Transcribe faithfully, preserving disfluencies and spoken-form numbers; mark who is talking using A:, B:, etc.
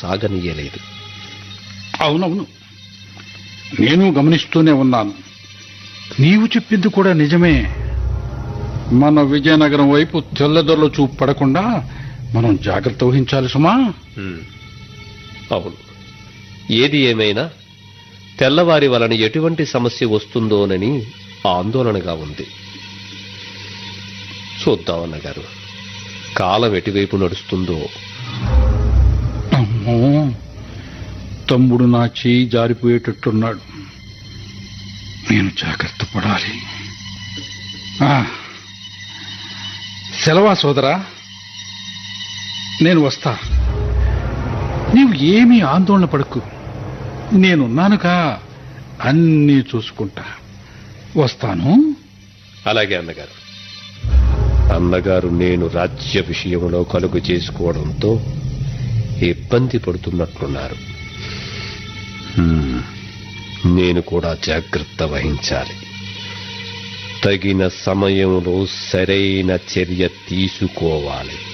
A: సాగనీయలేదు.
B: అవునవును, నేను గమనిస్తూనే ఉన్నాను. నీవు చెప్పింది కూడా నిజమే. మన విజయనగరం వైపు తెల్లదొరల చూపు పడకుండా మనం జాగ్రత్త వహించాలి సుమా.
A: అవును, ఏది ఏమైనా తెల్లవారి వలన ఎటువంటి సమస్య వస్తుందోనని ఆందోళనగా ఉంది. చూద్దామన్నగారు, కాలం ఎటువైపు నడుస్తుందో.
B: అమ్మో, తమ్ముడు నా చేయి జారిపోయేటట్టున్నాడు. నేను జాగ్రత్త పడాలి. సెలవా సోదరా, నేను వస్తా. నీవు ఏమీ ఆందోళన పడకు, నేనున్నానుగా, అన్నీ చూసుకుంటా. వస్తాను.
A: అలాగే అన్నగారు. అన్నగారు నేను రాజ్య విషయంలో కలుగు చేసుకోవడంతో ఇబ్బంది పడుతున్నట్లున్నారు. నేను కూడా జాగ్రత్త వహించాలి. తగిన సమయంలో సరైన చర్య తీసుకోవాలి.